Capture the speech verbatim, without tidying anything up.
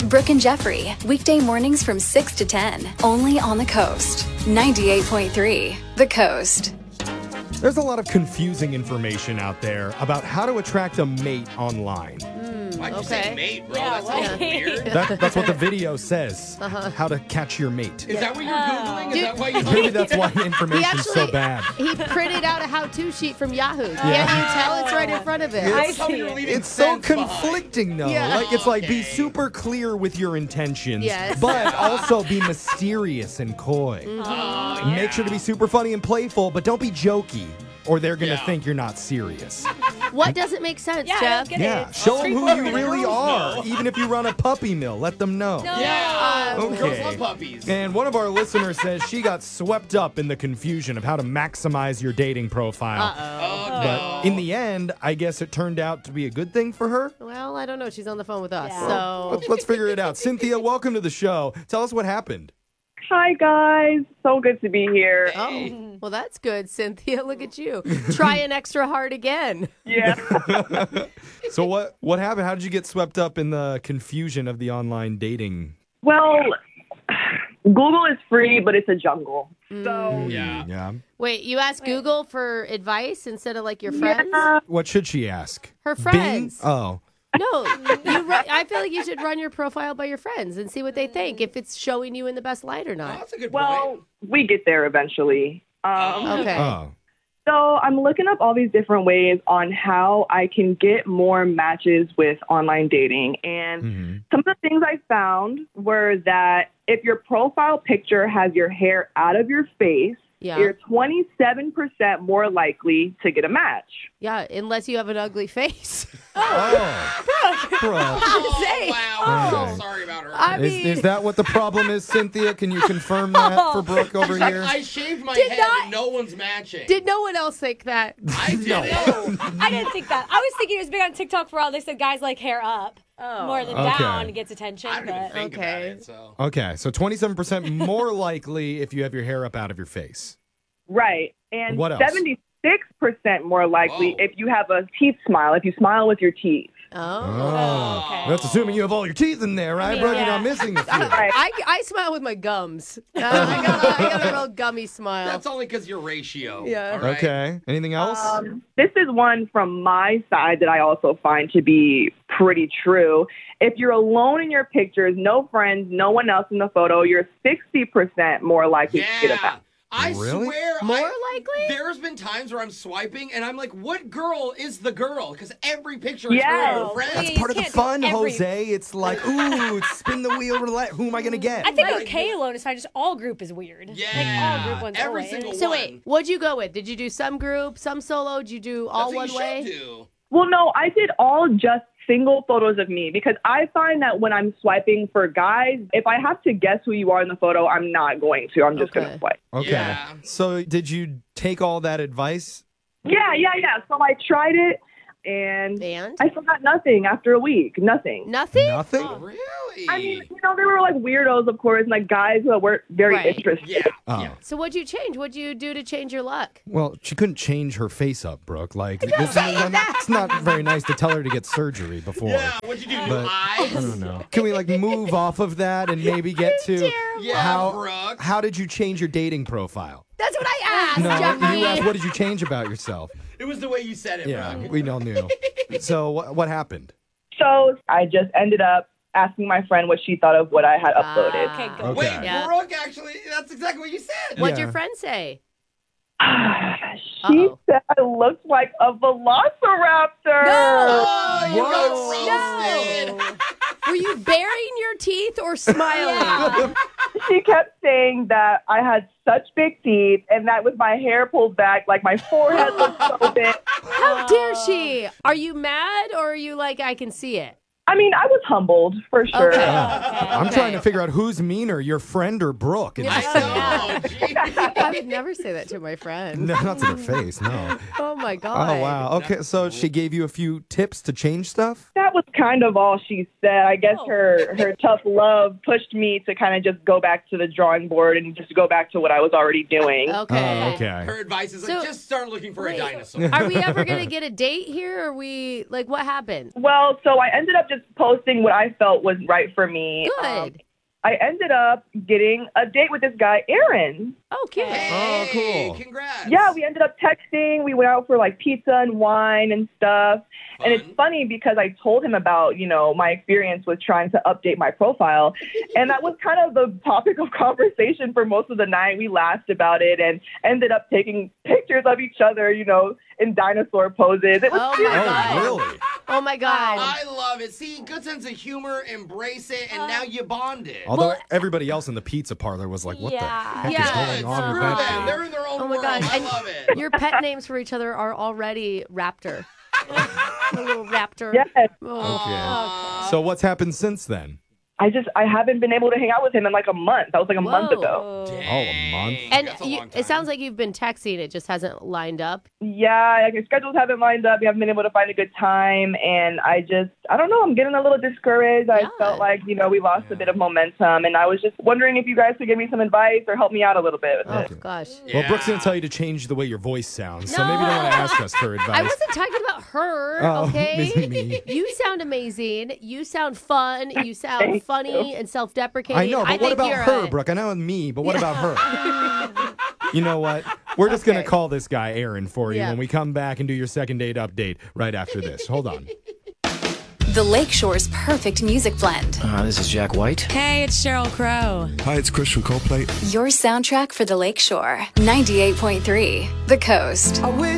Brooke and Jeffrey, weekday mornings from six to ten, only on the Coast. ninety-eight point three, The Coast. There's a lot of confusing information out there about how to attract a mate online. Why'd you Okay. say mate, bro? Yeah, that sounds right. weird. That, that's what the video says. Uh-huh. How to catch your mate. Is that what you're Googling? Is Dude. that why you Maybe that's why the He information's so actually bad. he printed out a how-to sheet from Yahoo. Can't you tell it's right in front of him? I Tell me see you're it. leading It's so sense behind. conflicting, though. Yeah. Like it's like be Okay. super clear with your intentions, Yes. but also be mysterious and coy. Oh, Make sure to be super funny and playful, but don't be jokey, or they're gonna Yeah. think you're not serious. What doesn't make sense, Yeah, I Jeff? don't get Yeah, it. show them who you Straightforward. really Girls are. know. Even if you run a puppy mill, let them know. No. Yeah. Okay. Girls love puppies. And one of our listeners says she got swept up in the confusion of how to maximize your dating profile. Oh, But no. in the end, I guess it turned out to be a good thing for her. Well, I don't know. She's on the phone with us, Yeah. so Let's, let's figure it out. Cynthia, welcome to the show. Tell us what happened. Hi, guys. So good to be here. oh, well, that's good, Cynthia. Look at you trying extra hard again. Yeah. So what what happened? How did you get swept up in the confusion of the online dating? Well, Google is free, but it's a jungle. So, Yeah. Yeah. Wait, you asked Google for advice instead of like your friends? yeah. What should she ask? Her Bing? friends. Oh. No, you run, I feel like you should run your profile by your friends and see what they think, if it's showing you in the best light or Oh, not. that's a good Well, point. we get there eventually. Um, Okay. Oh. So I'm looking up all these different ways on how I can get more matches with online dating. And Mhm. some of the things I found were that if your profile picture has your hair out of your face, Yeah. you're twenty-seven percent more likely to get a match. Yeah, unless you have an ugly face. Oh. Bro. Oh, say. wow. I'm Okay. so sorry about her. I Is, mean, is that what the problem is, Cynthia? Can you confirm that for Brooke over She's like, here? I shaved my Did head not- and no one's matching. did no one else think that? I did No. it. I didn't think that. I was thinking it was big on TikTok for a while. They said guys like hair up Oh. more than Okay. down gets attention. I didn't even But think about Okay. it, so. Okay, so twenty-seven percent more likely if you have your hair up out of your face. Right. And What else? seventy-six percent more likely Whoa. if you have a teeth smile, if you smile with your teeth. Oh. Oh. okay. That's assuming you have all your teeth in there, right, mean, Brooke? You're yeah. not missing a few. Right. I, I smile with my gums. Uh, I, got a, I got a real gummy smile. That's only because your ratio. Yeah. all right? Okay. Anything else? Um, this is one from my side that I also find to be pretty true. If you're alone in your pictures, no friends, no one else in the photo, you're sixty percent more likely to get a Yeah. match. I Really? swear. More I- likely? There's been times where I'm swiping and I'm like, what girl is the girl? Because every picture is Yes. her and her Oh, friends. please. That's part of the can't do fun, every- Jose. It's like, ooh, spin the wheel over the left. Who am I going to get? I think Right. okay alone is fine. Just all group is weird. Yeah. Like all group ones Every always. single So one. wait, what'd you go with? Did you do some group, some solo? Did you do all That's what one you way? should do. Well, no, I did all just single photos of me because I find that when I'm swiping for guys, if I have to guess who you are in the photo, I'm not going to. I'm just going Okay. to swipe. Okay. Yeah. So did you take all that advice? Yeah, yeah, yeah. So I tried it and And? I still got nothing after a week. Nothing. Nothing? Nothing? Really? I mean, you know, there were like weirdos, of course, and like guys who weren't very Right. interested. yeah. Oh. yeah. So what'd you change? What'd you do to change your luck? Well, she couldn't change her face up, Brooke. Like, this is, it's not very nice to tell her to get surgery before. Yeah, what'd you do? New But- eyes? I don't know. Can we like move off of that and maybe get to Yeah, how Brooke. how did you change your dating profile? That's what I asked, No, Jeffrey. you asked what did you change about yourself? It was the way you said it, Yeah, Brooke. we all knew. So what what happened? So I just ended up asking my friend what she thought of what I had uploaded. Okay, good. Okay. Wait, Yeah. Brooke, actually, that's exactly what you said. What'd Yeah. your friend say? she Uh-oh. said I looked like a velociraptor. Oh, you What? got roasted. Were you baring your teeth or smiling? She kept saying that I had such big teeth and that with my hair pulled back, like my forehead looked so big. How dare she? Are you mad or are you like, I can see it? I mean, I was humbled for sure. Okay. I'm Okay. trying to figure out who's meaner, your friend or Brooke. It's just- I know. Gee. I would never say that to my friend. no, not to their face, no. Oh my God. Oh wow. Okay, so she gave you a few tips to change stuff? That was kind of all she said. I guess Oh. her her tough love pushed me to kind of just go back to the drawing board and just go back to what I was already doing. Okay. Oh, okay. Her advice is So- like, just start looking for Wait. a dinosaur. Are we ever gonna get a date here? Or are we like what happened? Well, so I ended up just posting what I felt was right for me. Um, Good. I ended up getting a date with this guy, Aaron. Oh, cute. Hey, Oh, cool. Congrats. Yeah, we ended up texting. We went out for like pizza and wine and stuff. And it's Fun. funny because I told him about, you know, my experience with trying to update my profile. And that was kind of the topic of conversation for most of the night. We laughed about it and ended up taking pictures of each other, you know, in dinosaur poses. It was Oh cute. my Oh, God. really? Oh my God. I love it. See, good sense of humor, embrace it, and now you bonded. Although Well- everybody else in the pizza parlor was like, what the Yeah. heck Yeah. is going on Screw with that them. date? They're in their own Oh my world. God. I And love it. your pet names for each other are already Raptor. A little Raptor. Yes. Oh. Okay. So what's happened since then? I just, I haven't been able to hang out with him in like a month. That was like a month Whoa. ago. Oh, a month? And That's a you, long time. it sounds like you've been texting. It just hasn't lined up. Yeah, like our schedules haven't lined up. We haven't been able to find a good time. And I just, I don't know, I'm getting a little discouraged. I Yeah. felt like, you know, we lost a bit of momentum. And I was just wondering if you guys could give me some advice or help me out a little bit with Oh, it. gosh. Well, Brooke's going Yeah. to tell you to change the way your voice sounds, so No. maybe you don't want to ask us for advice. I wasn't talking about her, Oh, okay? me. You sound amazing. You sound fun. You sound Thank funny you. and self-deprecating. I know, but I what think about you're her, a- Brooke? I know me, but what about her? You know what? We're just going to Okay. call this guy Aaron for you Yeah. when we come back and do your second date update right after this. Hold on. The Lakeshore's perfect music blend. Uh, this is Jack White. Hey, it's Cheryl Crow. Hi, it's Chris from Coldplay. Your soundtrack for the Lakeshore. ninety-eight point three The Coast.